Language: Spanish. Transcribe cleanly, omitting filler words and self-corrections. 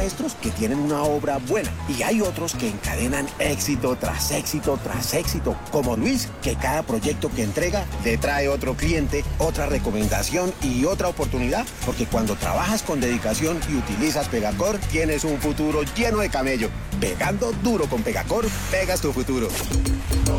maestros que tienen una obra buena y hay otros que encadenan éxito tras éxito tras éxito, como Luis, que cada proyecto que entrega le trae otro cliente, otra recomendación y otra oportunidad, porque cuando trabajas con dedicación y utilizas Pegacor, tienes un futuro lleno de camello. Pegando duro con Pegacor, pegas tu futuro.